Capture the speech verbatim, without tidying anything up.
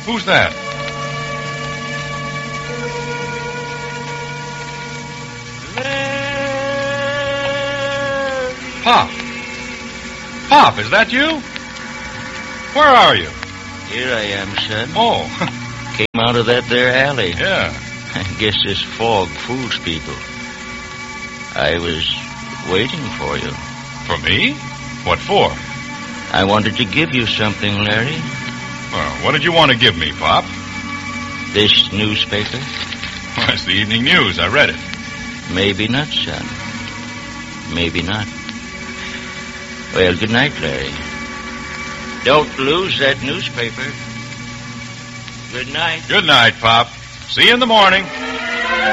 Who's that? Larry. Pop. Pop, is that you? Where are you? Here I am, son. Oh. Came out of that there alley. Yeah. I guess this fog fools people. I was waiting for you. For me? What for? I wanted to give you something, Larry. Well, what did you want to give me, Pop? This newspaper? Well, it's the evening news. I read it. Maybe not, son. Maybe not. Well, good night, Larry. Don't lose that newspaper. Good night. Good night, Pop. See you in the morning.